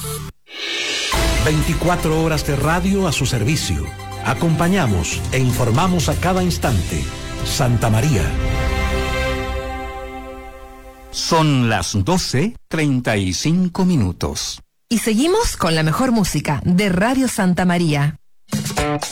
24 horas de radio a su servicio. Acompañamos e informamos a cada instante. Santa María. Son las 12:35. Y seguimos con la mejor música de Radio Santa María.